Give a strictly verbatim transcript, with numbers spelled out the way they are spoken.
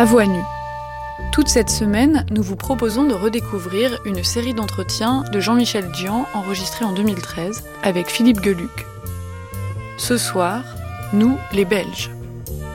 À voix nue. Toute cette semaine, nous vous proposons de redécouvrir une série d'entretiens de Jean-Michel Dzian enregistrée en deux mille treize avec Philippe Geluck. Ce soir, nous, les Belges.